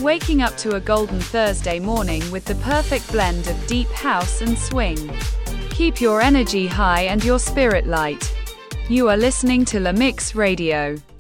waking up to a golden Thursday morning with the perfect blend of deep house and swing. Keep your energy high and your spirit light. You are listening to La Mix Radio.